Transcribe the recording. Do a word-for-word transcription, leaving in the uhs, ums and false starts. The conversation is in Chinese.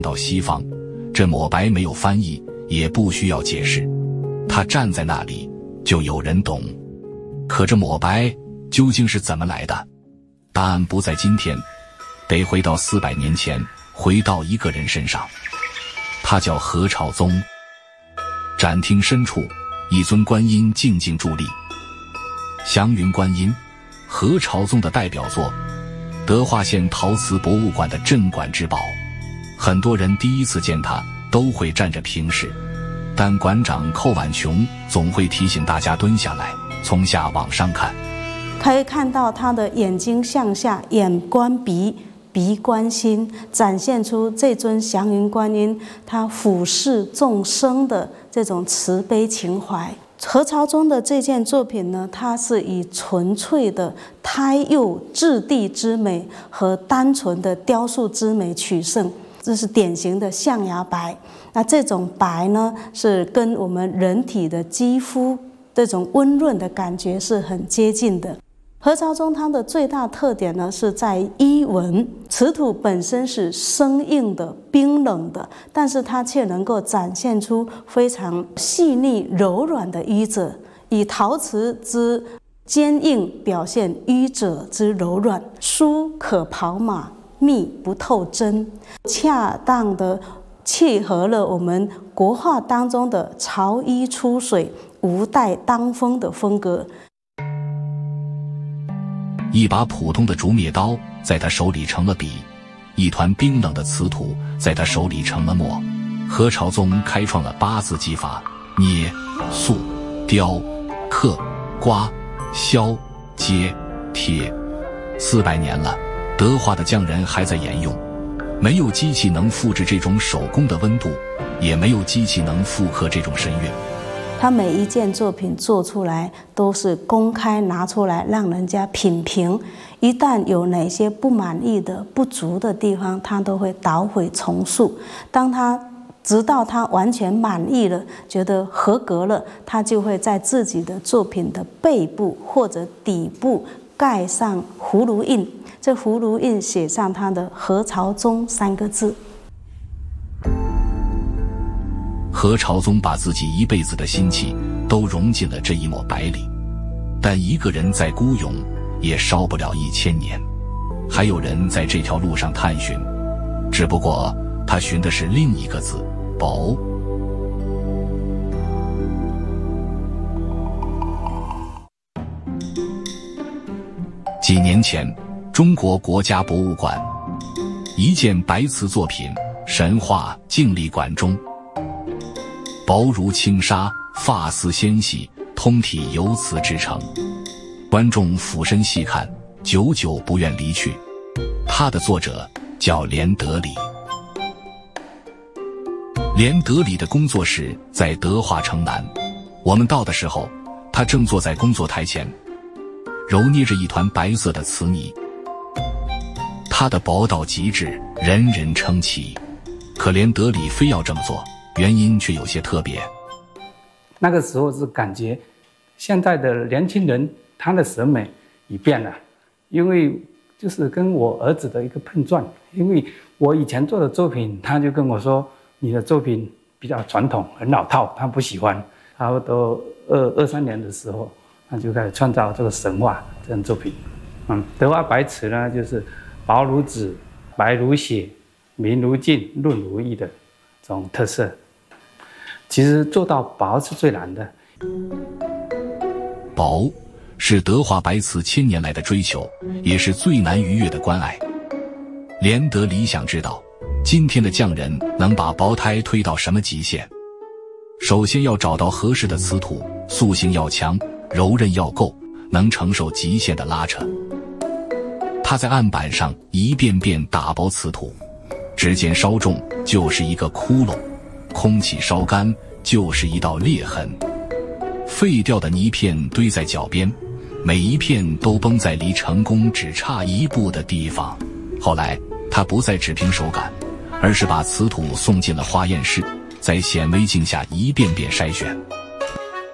到西方，这抹白没有翻译，也不需要解释，他站在那里就有人懂。可这抹白究竟是怎么来的？答案不在今天，得回到四百年前，回到一个人身上，他叫何朝宗。展厅深处，一尊观音静静伫立。祥云观音，何朝宗的代表作，德化县陶瓷博物馆的镇馆之宝。很多人第一次见他都会站着平视，但馆长寇婉琼总会提醒大家蹲下来，从下往上看。 可以看到他的眼睛向下，眼观鼻，鼻观心，展现出这尊祥云观音他俯视众生的这种慈悲情怀。何朝宗的这件作品呢，它是以纯粹的胎釉质地之美和单纯的雕塑之美取胜，这是典型的象牙白。那这种白呢，是跟我们人体的肌肤这种温润的感觉是很接近的。何朝宗它的最大特点呢，是在衣纹，瓷土本身是生硬的、冰冷的，但是它却能够展现出非常细腻柔软的衣褶，以陶瓷之坚硬表现衣褶之柔软，疏可跑马，密不透针，恰当的契合了我们国画当中的潮衣出水、无带当风的风格。 一把普通的竹篾刀在他手里成了笔，一团冰冷的瓷土在他手里成了墨。何朝宗开创了八字技法：捏、塑、雕、刻、刮、削、接、贴。四百年了，德化的匠人还在沿用。没有机器能复制这种手工的温度，也没有机器能复刻这种神韵。 他每一件作品做出来都是公开拿出来让人家品评，一旦有哪些不满意的不足的地方，他都会捣毁重塑。当他直到他完全满意了，觉得合格了，他就会在自己的作品的背部或者底部盖上葫芦印，这葫芦印写上他的何朝宗三个字。 何朝宗把自己一辈子的心气都融进了这一抹白里，但一个人在孤勇也烧不了一千年。还有人在这条路上探寻，只不过他寻的是另一个字——宝。几年前，中国国家博物馆一件白瓷作品《神话静立馆》中，薄如轻纱，发丝纤细，通体由瓷制成。观众俯身细看，久久不愿离去。它的作者叫连德里。连德里的工作室在德化城南，我们到的时候，他正坐在工作台前，揉捏着一团白色的瓷泥。他的薄到极致，人人称奇。可连德里非要这么做，原因却有些特别。 那个时候是感觉现在的年轻人他的审美已变了，因为就是跟我儿子的一个碰撞。因为我以前做的作品，他就跟我说你的作品比较传统很老套，他不喜欢。差不多二二三年的时候，他就开始创造这个神话这种作品。嗯，德化白瓷呢，就是薄如纸，白如血，明如镜，润如玉的这种特色。其实做到薄是最难的。 薄是德化白瓷千年来的追求，也是最难逾越的关隘。连德里想知道，今天的匠人能把薄胎推到什么极限？首先要找到合适的瓷土，塑性要强，柔韧要够，能承受极限的拉扯。他在案板上一遍遍打薄瓷土，指尖稍重就是一个窟窿，空气烧干就是一道裂痕。废掉的泥片堆在脚边，每一片都崩在离成功只差一步的地方。后来他不再只凭手感，而是把瓷土送进了化验室，在显微镜下一遍遍筛选。